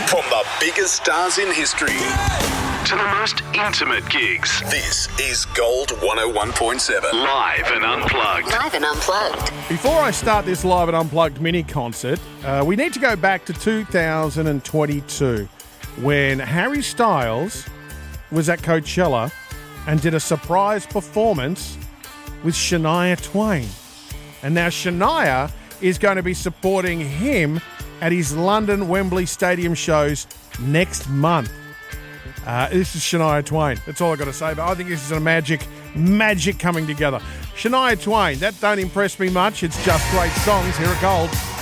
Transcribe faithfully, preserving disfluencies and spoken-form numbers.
From the biggest stars in history to the most intimate gigs. This is Gold one oh one point seven. Live and unplugged. Live and unplugged. Before I start this live and unplugged mini concert, uh, we need to go back to two thousand twenty-two when Harry Styles was at Coachella and did a surprise performance with Shania Twain. And now Shania is going to be supporting him at his London Wembley Stadium shows next month. Uh, this is Shania Twain. That's all I've got to say. But I think this is a magic, magic coming together. Shania Twain, that don't impress me much. It's just great songs. Here at Gold.